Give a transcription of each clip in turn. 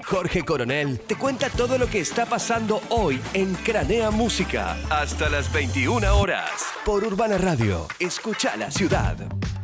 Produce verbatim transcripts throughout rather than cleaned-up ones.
Jorge Coronel te cuenta todo lo que está pasando hoy en Cranea Música. Hasta las veintiuna horas. Por Urbana Radio. Escucha la ciudad.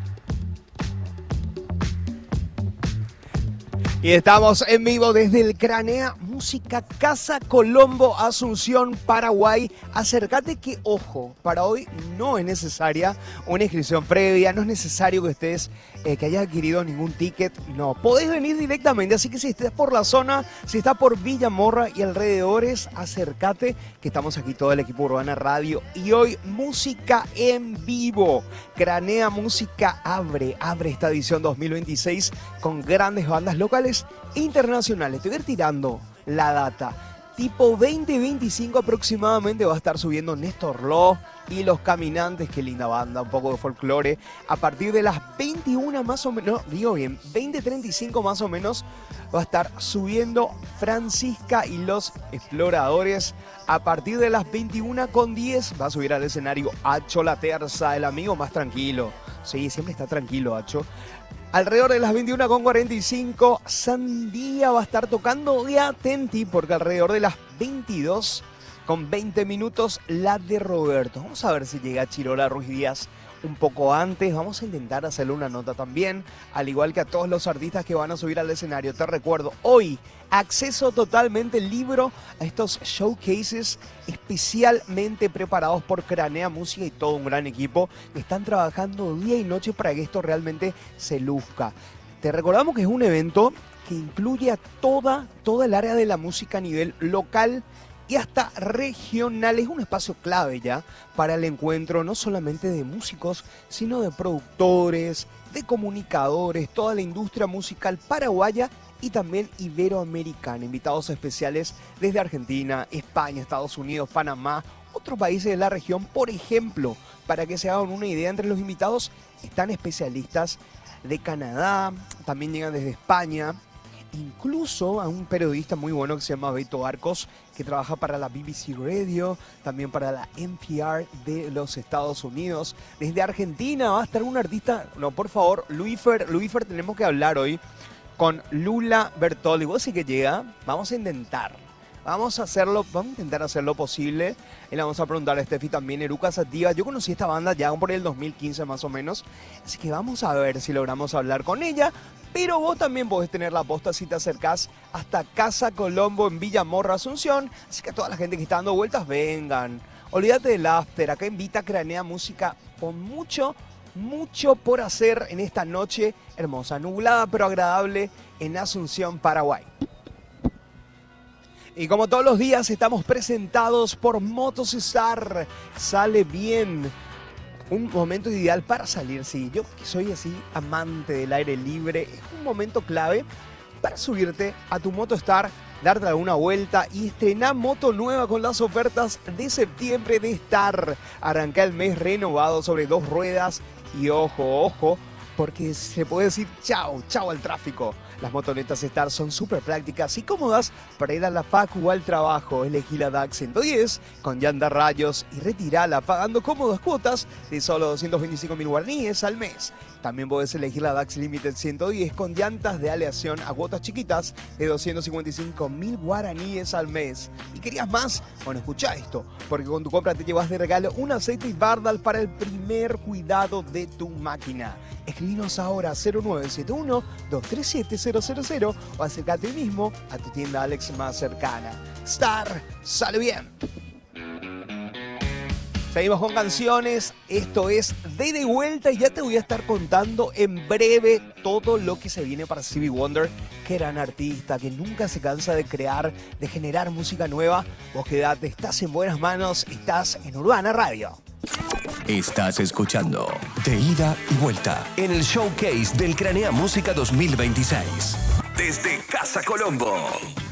Y estamos en vivo desde el Cranea Música Casa Colombo, Asunción, Paraguay. Acércate que, ojo, para hoy no es necesaria una inscripción previa, no es necesario que estés, eh, que hayas adquirido ningún ticket, no. Podés venir directamente, así que si estás por la zona, si estás por Villa Morra y alrededores, acércate, que estamos aquí todo el equipo Urbana Radio. Y hoy, música en vivo. Cranea Música abre, abre esta edición dos mil veintiséis con grandes bandas locales internacionales. Te voy a ir tirando la data. Tipo veinte veinticinco aproximadamente va a estar subiendo Néstor Lo y Los Caminantes. Qué linda banda, un poco de folclore. A partir de las veintiuna más o menos, no, digo bien, veinte treinta y cinco más o menos, va a estar subiendo Francisca y Los Exploradores. A partir de las veintiuna con diez va a subir al escenario Acho La Terza, el amigo más tranquilo. Sí, siempre está tranquilo Acho. Alrededor de las veintiuna con cuarenta y cinco, Sandía va a estar tocando y atenti, porque alrededor de las veintidós con veinte minutos, la de Roberto. Vamos a ver si llega Chirola Ruiz Díaz un poco antes. Vamos a intentar hacerle una nota también, al igual que a todos los artistas que van a subir al escenario. Te recuerdo, hoy, acceso totalmente libre a estos showcases especialmente preparados por Cranea Música y todo un gran equipo que están trabajando día y noche para que esto realmente se luzca. Te recordamos que es un evento que incluye a toda, toda el área de la música a nivel local y hasta regional. Es un espacio clave ya para el encuentro no solamente de músicos, sino de productores, de comunicadores, toda la industria musical paraguaya y también iberoamericana. Invitados especiales desde Argentina, España, Estados Unidos, Panamá, otros países de la región. Por ejemplo, para que se hagan una idea, entre los invitados están especialistas de Canadá, también llegan desde España, incluso a un periodista muy bueno que se llama Beto Arcos, que trabaja para la B B C Radio, también para la N P R de los Estados Unidos. Desde Argentina va a estar un artista, no, por favor, Luifer, Luifer, tenemos que hablar hoy con Lula Bertoldi. ¿Vos sí que llega? Vamos a intentar. Vamos a hacerlo, vamos a intentar hacer lo posible. Y le vamos a preguntar a Steffi también, Eruca Sativa. Yo conocí esta banda ya por el dos mil quince más o menos. Así que vamos a ver si logramos hablar con ella. Pero vos también podés tener la posta si te acercás hasta Casa Colombo en Villa Morra, Asunción. Así que a toda la gente que está dando vueltas, vengan. Olvídate del after. Acá invita Cranea Música con mucho, mucho por hacer en esta noche hermosa, nublada pero agradable en Asunción, Paraguay. Y como todos los días estamos presentados por Motocesar. Sale bien. Un momento ideal para salir, sí. Yo que soy así amante del aire libre, es un momento clave para subirte a tu Motostar, darte alguna vuelta y estrenar moto nueva con las ofertas de septiembre de Star. Arranca el mes renovado sobre dos ruedas y ojo, ojo, porque se puede decir chao, chao al tráfico. Las motonetas Star son súper prácticas y cómodas para ir a la facu o al trabajo. Elegí la D A X ciento diez con llanta rayos y retirala pagando cómodas cuotas de solo doscientos veinticinco mil guaraníes al mes. También podés elegir la D A X Limited ciento diez con llantas de aleación a cuotas chiquitas de doscientos cincuenta y cinco mil guaraníes al mes. ¿Y querías más? Bueno, escuchá esto, porque con tu compra te llevas de regalo un aceite Bardal para el primer cuidado de tu máquina. Escribinos ahora cero nueve siete uno, dos tres siete, cero cero cero o acércate hoy mismo a tu tienda Alex más cercana. Star, sale bien. Seguimos con canciones, esto es De y Vuelta y ya te voy a estar contando en breve todo lo que se viene para Stevie Wonder, que gran artista, que nunca se cansa de crear, de generar música nueva. Vos quedate, estás en buenas manos, estás en Urbana Radio. Estás escuchando De Ida y Vuelta en el showcase del Cranea Música dos mil veintiséis. Desde Casa Colombo.